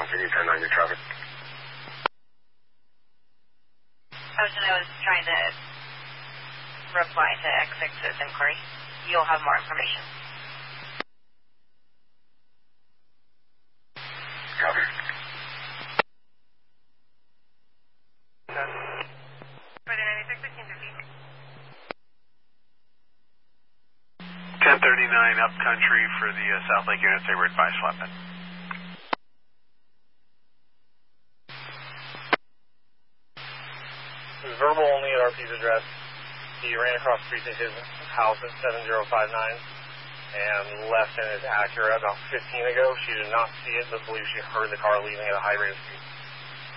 can you turn on your traffic? I was trying to reply to X6's inquiry. You'll have more information. Copy. For the 96, 1550. 1039 upcountry for the South Lake units. They were advised flatbed. It was verbal only at RP's address. He ran across the street to his house at 7059 and left in his Acura about 15 ago. She did not see it, but believes she heard the car leaving at a high rate of speed.